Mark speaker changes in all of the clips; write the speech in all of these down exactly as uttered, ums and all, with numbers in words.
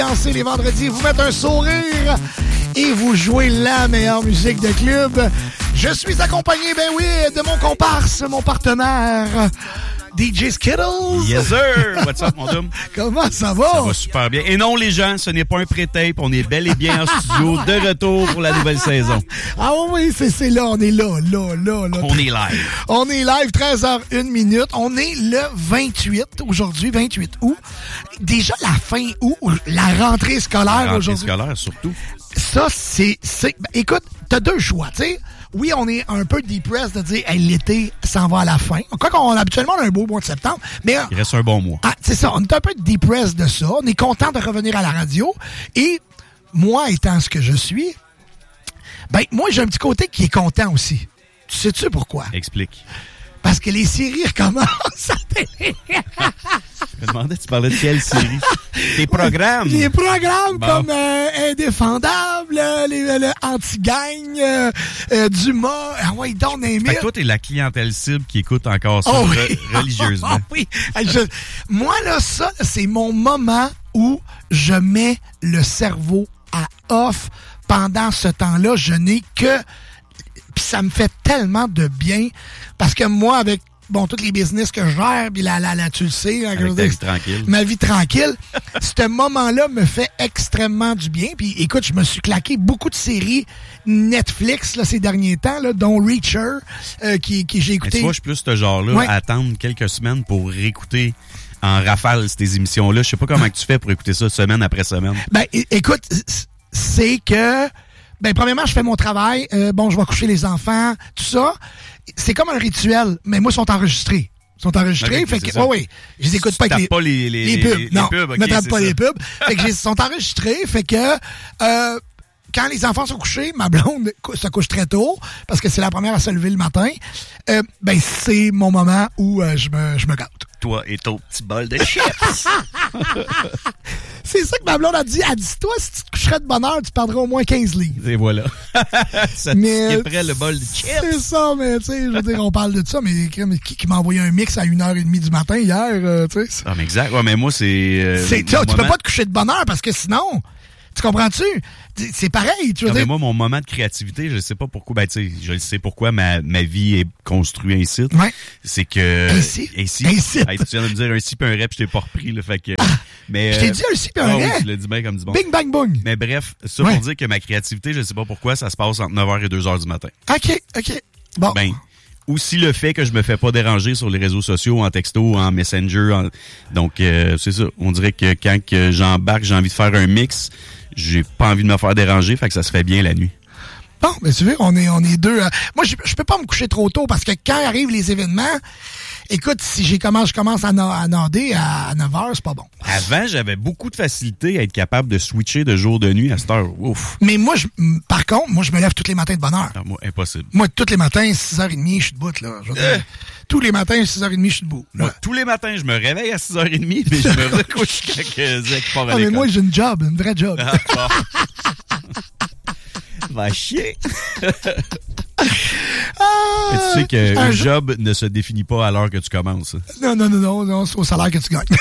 Speaker 1: Dansez les vendredis, vous mettez un sourire et vous jouez la meilleure musique de club. Je suis accompagné, ben oui, de mon comparse, mon partenaire, D J Skittles.
Speaker 2: Yes, sir! What's up, mon dum?
Speaker 1: Comment ça va?
Speaker 2: Ça va super bien. Et non, les gens, ce n'est pas un pré-tape. On est bel et bien en studio, de retour pour la nouvelle saison.
Speaker 1: Ah oui, c'est, c'est là, on est là, là, là, là.
Speaker 2: On est live.
Speaker 1: On est live, treize heures une minute. On est le vingt-huit, aujourd'hui, vingt-huit août. Déjà la fin août, la rentrée scolaire
Speaker 2: La rentrée
Speaker 1: aujourd'hui.
Speaker 2: scolaire, surtout.
Speaker 1: Ça, c'est... c'est ben, écoute, t'as deux choix, tu sais. Oui, on est un peu depressed de dire hey, l'été s'en va à la fin. Quoi qu'on habituellement on a un beau mois de septembre, mais
Speaker 2: il reste un bon mois.
Speaker 1: Ah, c'est ça, on est un peu depressed de ça. On est content de revenir à la radio. Et moi, étant ce que je suis, ben moi j'ai un petit côté qui est content aussi. Tu sais-tu pourquoi?
Speaker 2: Explique.
Speaker 1: Parce que les séries recommencent à télé.
Speaker 2: Je me demandais, tu parlais de quelle série? Tes programmes.
Speaker 1: Les programmes
Speaker 2: bon.
Speaker 1: comme euh, Indéfendable, euh, les, le Anti-Gang, euh, euh, Dumas, ah ouais, Don't Name It.
Speaker 2: Fait que toi, t'es la clientèle cible qui écoute encore ça
Speaker 1: oh,
Speaker 2: re-
Speaker 1: oui.
Speaker 2: religieusement.
Speaker 1: Oh, oui. Je, moi, là, ça, c'est mon moment où je mets le cerveau à off. Pendant ce temps-là, je n'ai que... Puis ça me fait tellement de bien. Parce que moi, avec bon, tous les business que je gère, puis la, la, la, tu le sais, hein,
Speaker 2: avec ta vie tranquille.
Speaker 1: Ma vie tranquille, ce moment-là me fait extrêmement du bien. Puis écoute, je me suis claqué beaucoup de séries Netflix là, ces derniers temps, là, dont Reacher, euh, qui, qui j'ai écouté.
Speaker 2: Mais tu vois, je suis plus ce genre-là,
Speaker 1: ouais.
Speaker 2: à attendre quelques semaines pour réécouter en rafale ces émissions-là. Je sais pas comment tu fais pour écouter ça semaine après semaine.
Speaker 1: Ben, é- écoute, c'est que... Ben, premièrement, je fais mon travail. Euh, bon, je vais coucher les enfants, tout ça. C'est comme un rituel, mais moi, ils sont enregistrés. Ils sont enregistrés,
Speaker 2: okay,
Speaker 1: fait que, ouais, ouais. Je les écoute pas avec les,
Speaker 2: pas les, les,
Speaker 1: les pubs.
Speaker 2: Les,
Speaker 1: non,
Speaker 2: les pubs, okay,
Speaker 1: me tape pas
Speaker 2: ça.
Speaker 1: les pubs. Fait que ils sont enregistrés, fait que, euh, quand les enfants sont couchés, ma blonde se couche très tôt, parce que c'est la première à se lever le matin, euh, ben, c'est mon moment où euh, je me, je me gâte.
Speaker 2: Toi et ton petit bol de chips.
Speaker 1: C'est ça que ma blonde a dit. Elle dit, toi, si tu te coucherais de bonne heure, tu perdrais au moins quinze livres.
Speaker 2: Et voilà. Ça
Speaker 1: mais,
Speaker 2: te skipperait le bol de chips.
Speaker 1: C'est ça, mais tu sais, je veux dire, on parle de ça, mais qui, qui m'a envoyé un mix à une heure trente du matin hier, euh, tu sais.
Speaker 2: Ah, mais exact. Ouais, mais moi, c'est... Euh,
Speaker 1: c'est tu moment... peux pas te coucher de bonne heure parce que sinon... Tu comprends-tu? C'est pareil, tu veux
Speaker 2: non,
Speaker 1: dire.
Speaker 2: Mais moi, mon moment de créativité, je sais pas pourquoi, ben, tu sais, je le sais pourquoi ma, ma vie est construite ainsi.
Speaker 1: Ouais.
Speaker 2: C'est que.
Speaker 1: Ainsi.
Speaker 2: Ainsi.
Speaker 1: Ainsi.
Speaker 2: Hey, tu viens de me dire un si puis un rep, je t'ai pas repris, là, fait que.
Speaker 1: Ah,
Speaker 2: mais.
Speaker 1: Je t'ai dit un si puis un
Speaker 2: ah,
Speaker 1: rep.
Speaker 2: oui, tu l'as dit bien comme du bon.
Speaker 1: Bing, bang, boom.
Speaker 2: Mais bref, ça
Speaker 1: ouais.
Speaker 2: pour dire que ma créativité, je sais pas pourquoi, ça se passe entre neuf heures et deux heures du matin.
Speaker 1: OK, OK. Bon.
Speaker 2: Ben. Aussi le fait que je me fais pas déranger sur les réseaux sociaux, en texto, en messenger. En... Donc, euh, c'est ça. On dirait que quand que j'embarque, j'ai envie de faire un mix, j'ai pas envie de me faire déranger, fait que ça se fait bien la nuit.
Speaker 1: Bon, ben tu vois, on est, on est deux. Euh... Moi, je, je peux pas me coucher trop tôt parce que quand arrivent les événements, écoute, si j'ai commence, je commence à, na- à nader à neuf heures, c'est pas bon.
Speaker 2: Avant, j'avais beaucoup de facilité à être capable de switcher de jour de nuit à cette heure. Ouf.
Speaker 1: Mais moi, je, par contre, moi, je me lève tous les matins de bonne heure.
Speaker 2: Non, moi, impossible.
Speaker 1: Moi, tous les matins, six heures trente, je suis debout, là. Je veux dire, euh. Tous les matins, six heures trente, je suis debout.
Speaker 2: Moi,
Speaker 1: ouais.
Speaker 2: tous les matins, je me réveille à six heures trente, mais je me recouche quand Zach part à
Speaker 1: ah,
Speaker 2: l'école.
Speaker 1: mais moi, j'ai une job, une vraie job.
Speaker 2: Ah, va chier.
Speaker 1: Ah,
Speaker 2: tu sais qu'un
Speaker 1: un
Speaker 2: job ne se définit pas à l'heure que tu commences.
Speaker 1: Non, non, non, non, non, c'est au salaire que tu gagnes.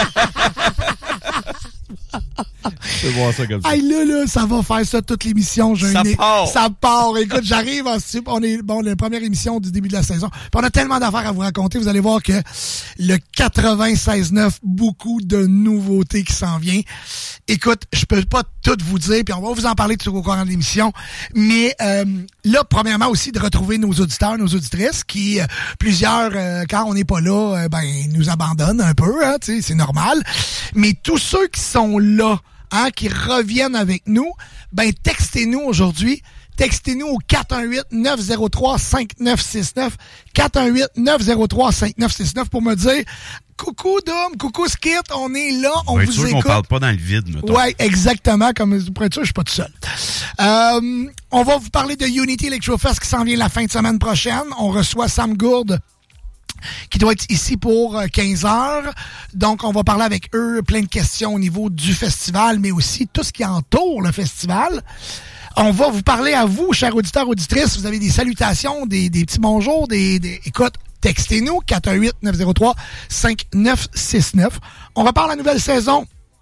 Speaker 2: Je peux voir ça comme ça.
Speaker 1: Hey, là, là, ça va faire ça toute l'émission. J'ai
Speaker 2: Ça
Speaker 1: une...
Speaker 2: part.
Speaker 1: Ça part. Écoute, j'arrive en studio. On est, bon, la première émission du début de la saison. Puis on a tellement d'affaires à vous raconter. Vous allez voir que le quatre-vingt-seize neuf, beaucoup de nouveautés qui s'en viennent. Écoute, je peux pas tout vous dire, puis on va vous en parler tout au courant de l'émission. Mais euh, là, premièrement aussi, de retrouver nos auditeurs, nos auditrices, qui, euh, plusieurs, euh, quand on n'est pas là, euh, ben, nous abandonnent un peu, hein, tu sais, c'est normal. Mais tous ceux qui sont là, hein, qui reviennent avec nous, ben, textez-nous aujourd'hui. Textez-nous au quatre un huit neuf zéro trois cinq neuf six neuf, quatre un huit neuf zéro trois cinq neuf six neuf pour me dire coucou Dom, coucou Skit, on est là, on
Speaker 2: ouais,
Speaker 1: vous
Speaker 2: sûr
Speaker 1: écoute.
Speaker 2: qu'on parle pas dans le vide, mettons.
Speaker 1: Ouais, exactement, comme pour être sûr, je suis pas tout seul. Euh, on va vous parler de Unity Electrofest qui s'en vient la fin de semaine prochaine. On reçoit Sam Gourde, qui doit être ici pour quinze heures. Donc, on va parler avec eux plein de questions au niveau du festival, mais aussi tout ce qui entoure le festival. On va vous parler à vous, chers auditeurs, auditrices. Vous avez des salutations, des, des petits bonjours, des, des... Écoute, textez-nous, quatre un huit neuf zéro trois cinq neuf six neuf. On repart la nouvelle saison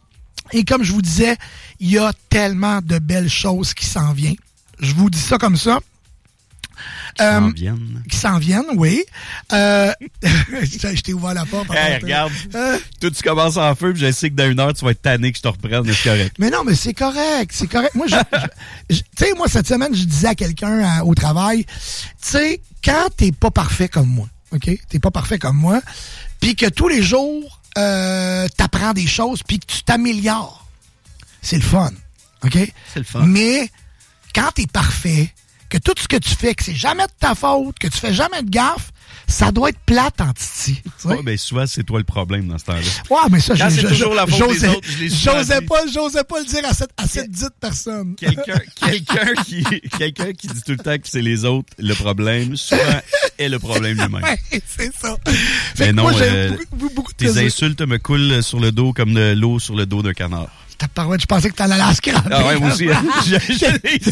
Speaker 1: Et comme je vous disais, il y a tellement de belles choses qui s'en viennent. Je vous dis ça comme ça.
Speaker 2: Qui euh, s'en viennent.
Speaker 1: Qui s'en viennent, oui. Euh, je t'ai ouvert la porte.
Speaker 2: Hey, regarde, euh, toi, tu commences en feu, puis je sais que dans une heure, tu vas être tanné que je te reprenne, mais c'est correct.
Speaker 1: Mais non, mais c'est correct, c'est correct. Moi, je, je, je, tu sais, moi, cette semaine, je disais à quelqu'un à, au travail, tu sais, quand t'es pas parfait comme moi, OK? T'es pas parfait comme moi, puis que tous les jours, euh, t'apprends des choses, puis que tu t'améliores, c'est le fun, OK?
Speaker 2: C'est le fun.
Speaker 1: Mais quand t'es parfait, que tout ce que tu fais, que c'est jamais de ta faute, que tu fais jamais de gaffe, ça doit être plate en titi.
Speaker 2: Ouais, ben souvent, c'est toi le problème dans ce temps-là.
Speaker 1: Ouais, mais ça,
Speaker 2: Quand
Speaker 1: je,
Speaker 2: c'est
Speaker 1: je,
Speaker 2: toujours la faute
Speaker 1: j'osais,
Speaker 2: des autres, je l'ai
Speaker 1: j'osais pas, j'osais pas le dire à cette, à cette dite personne.
Speaker 2: Quelqu'un, quelqu'un qui, quelqu'un qui dit tout le temps que c'est les autres le problème, souvent est le problème lui-même.
Speaker 1: Ouais, c'est ça.
Speaker 2: Mais non,
Speaker 1: moi, j'ai
Speaker 2: euh,
Speaker 1: beaucoup, beaucoup de
Speaker 2: tes
Speaker 1: plaisir.
Speaker 2: insultes me coulent sur le dos comme de l'eau sur le dos d'un canard.
Speaker 1: Ta parouette, je pensais que t'allais la scraper.
Speaker 2: Ah ouais, moi aussi. je, je l'ai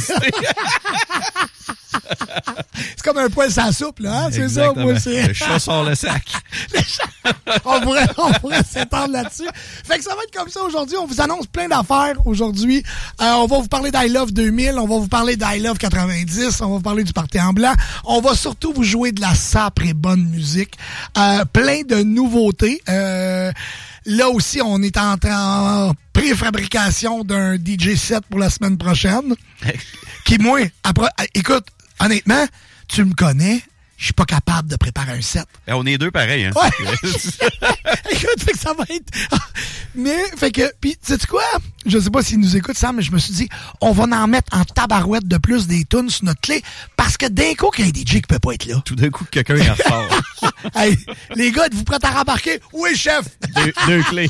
Speaker 1: C'est comme un poil sans soupe, là. Hein? C'est
Speaker 2: exactement.
Speaker 1: ça, moi, c'est...
Speaker 2: Le chat sort le sac.
Speaker 1: on pourrait, on pourrait s'étendre là-dessus. Fait que ça va être comme ça aujourd'hui. On vous annonce plein d'affaires aujourd'hui. Euh, on va vous parler d'I Love deux mille. On va vous parler d'I Love quatre-vingt-dix. On va vous parler du Party en blanc. On va surtout vous jouer de la sacrée et bonne musique. Euh, plein de nouveautés. Euh... Là aussi, on est en, en préfabrication d'un D J set pour la semaine prochaine. Qui, moi, après, écoute, honnêtement, tu me connais, je suis pas capable de préparer un set.
Speaker 2: Ben, on est deux pareils, hein.
Speaker 1: Ouais. Écoute, fait que ça va être... Mais, fait que, pis, sais-tu quoi? Je sais pas s'il nous écoute, Sam, mais je me suis dit, on va en mettre en tabarouette de plus des tunes sur notre clé, parce que d'un coup, qu'il y a un D J qui peut pas être là.
Speaker 2: Tout d'un coup, quelqu'un est en retard.
Speaker 1: Hey, les gars, êtes-vous prêts à rembarquer? Oui, chef!
Speaker 2: Deux, deux clés.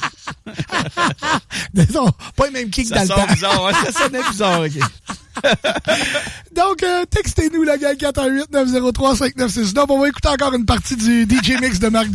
Speaker 1: Non, pas les mêmes kicks dans le temps.
Speaker 2: Ça sonne bizarre, ouais, ça sonnait bizarre, OK.
Speaker 1: Donc, euh, textez-nous, la gang, quatre un huit neuf zéro trois cinq neuf six neuf. On va écouter encore une partie du D J Mix de Marc